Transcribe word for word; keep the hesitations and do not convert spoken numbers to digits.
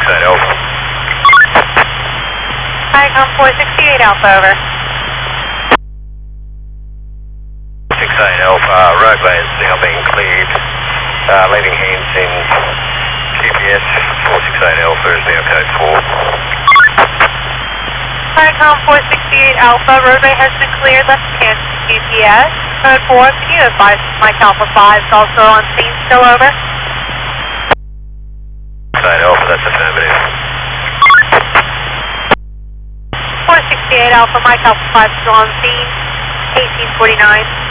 eight Alpha. Icon four sixty-eight Alpha, over. six eight Alpha, roadway is now being cleared. Uh, leaving hands in G P S. four six eight Alpha is now code four. Icon four sixty-eight Alpha, roadway has been cleared, left hand G P S. Code four, can you advise Mike Alpha five is also on scene, still over? six eight Alpha, that's affirmative. four sixty-eight Alpha, Mike Alpha five still on scene, eighteen forty-nine.